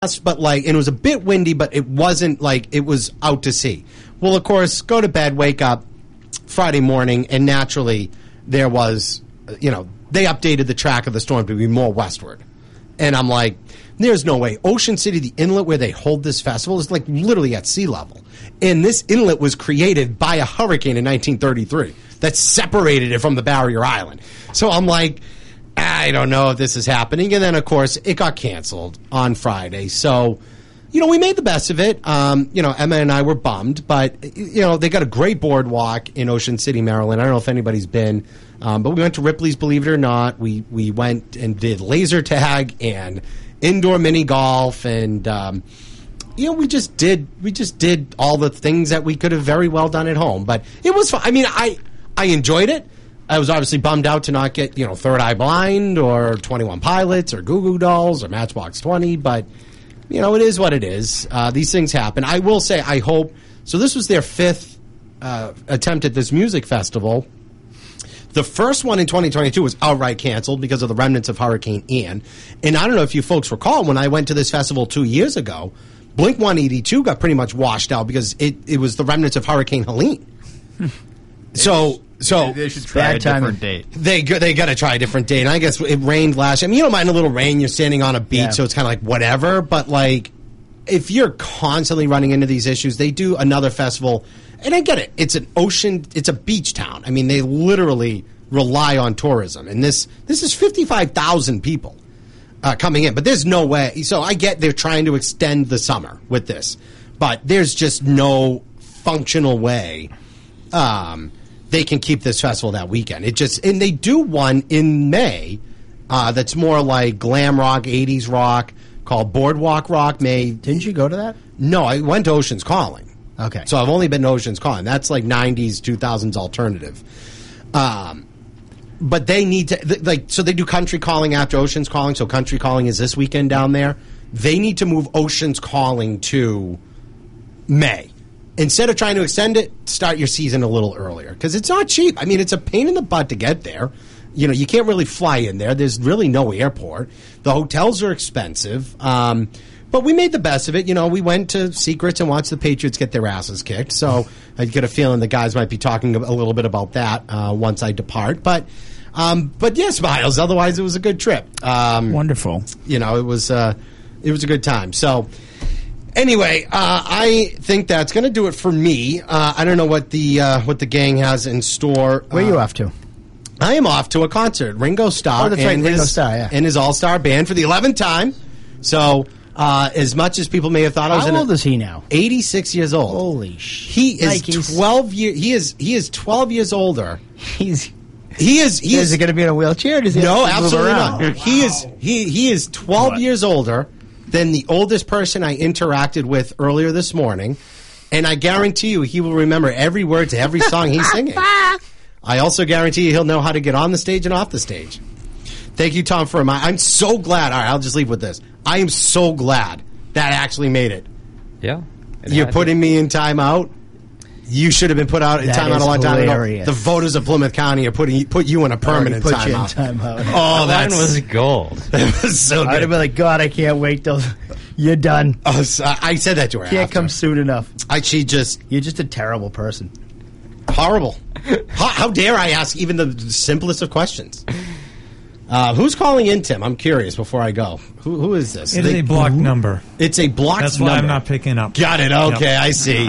but like, and it was a bit windy, but it wasn't like it was out to sea. Well, of course, go to bed, wake up Friday morning, and naturally there was, they updated the track of the storm to be more westward. And I'm like, there's no way. Ocean City, the inlet where they hold this festival, is like literally at sea level. And this inlet was created by a hurricane in 1933 that separated it from the barrier island. So I'm like, I don't know if this is happening. And then, of course, it got canceled on Friday. So, we made the best of it. Emma and I were bummed. But, they got a great boardwalk in Ocean City, Maryland. I don't know if anybody's been. But we went to Ripley's, believe it or not. We went and did laser tag and indoor mini golf. And, we just did all the things that we could have very well done at home. But it was fun. I mean, I enjoyed it. I was obviously bummed out to not get, Third Eye Blind or 21 Pilots or Goo Goo Dolls or Matchbox 20, but, it is what it is. These things happen. I will say, I hope, so this was their fifth attempt at this music festival. The first one in 2022 was outright canceled because of the remnants of Hurricane Ian. And I don't know if you folks recall, when I went to this festival 2 years ago, Blink-182 got pretty much washed out because it was the remnants of Hurricane Helene. So they should try a different date. They got to try a different date. And I guess it rained last year. I mean, you don't mind a little rain. You're standing on a beach, so it's kind of like whatever. But like, if you're constantly running into these issues, they do another festival. And I get it. It's a beach town. I mean, they literally rely on tourism. And this is 55,000 people coming in. But there's no way. So I get they're trying to extend the summer with this. But there's just no functional way they can keep this festival that weekend. And they do one in May that's more like glam rock, 80s rock, called Boardwalk Rock. Didn't you go to that? No, I went to Ocean's Calling. Okay. So I've only been to Ocean's Calling. That's like 90s, 2000s alternative. But they need to, so they do Country Calling after Ocean's Calling. So Country Calling is this weekend down there. They need to move Ocean's Calling to May. Instead of trying to extend it, start your season a little earlier. Because it's not cheap. I mean, it's a pain in the butt to get there. You can't really fly in there. There's really no airport. The hotels are expensive. But we made the best of it. We went to Secrets and watched the Patriots get their asses kicked. So I get a feeling the guys might be talking a little bit about that once I depart. But yes, Miles. Otherwise, it was a good trip. Wonderful. It was a good time. So anyway, I think that's going to do it for me. I don't know what the gang has in store. Where are you off to? I am off to a concert. Ringo Starr. Oh, that's right, Ringo Starr, yeah. And his all-star band for the 11th time. So as much as people may have thought I was How old is he now? 86 years old. Holy shit. He is 12 years. He is 12 years older. Is he going to be in a wheelchair? No, absolutely not. He is 12 years older than the oldest person I interacted with earlier this morning, and I guarantee you he will remember every word to every song he's singing. I also guarantee you he'll know how to get on the stage and off the stage. Thank you, Tom, for reminding. I'm so glad. All right, I'll just leave with this. I am so glad that actually made it. Yeah. You're putting me in timeout. You should have been put out in timeout a long time ago. The voters of Plymouth County are put you in a permanent timeout. Oh, that was gold. It was so good. I'd have been like, God, I can't wait till you're done. I said that to her. Can't come soon enough. You're just a terrible person. Horrible. How dare I ask even the simplest of questions? Who's calling in, Tim? I'm curious before I go. Who is this? It is a blocked number. It's a blocked number. That's why I'm not picking up. Got it. Okay, yep. I see.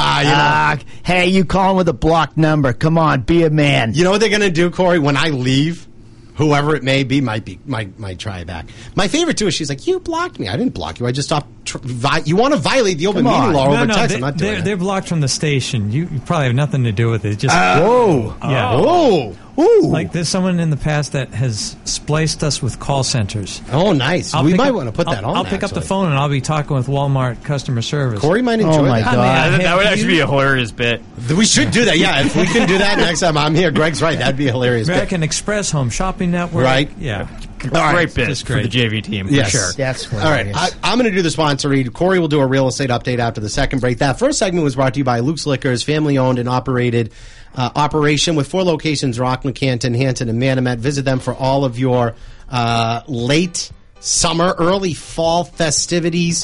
Hey, you calling with a blocked number. Come on, be a man. You know what they're going to do, Corey? When I leave, whoever it may be might try back. My favorite, too, is she's like, you blocked me. I didn't block you. I just stopped. You want to violate the open meeting law over text. I'm not doing that. They're blocked from the station. You probably have nothing to do with it. Just whoa. Yeah. Whoa. Ooh. Like there's someone in the past that has spliced us with call centers. Oh, nice. We might want to put that on. I'll pick up the phone and I'll be talking with Walmart customer service. Corey might enjoy that. Oh, my God. That would actually be a hilarious bit. We should do that. Yeah, if we can do that next time I'm here, Greg's right. That'd be a hilarious American Express Home Shopping Network. Right. Yeah. Great bit for the JV team, for sure. That's hilarious. All right, I'm going to do the sponsor read. Corey will do a real estate update after the second break. That first segment was brought to you by Luke's Liquors, family-owned and operated operation with 4 locations, Rockland, Canton, Hanton, and Manamet. Visit them for all of your late summer, early fall festivities.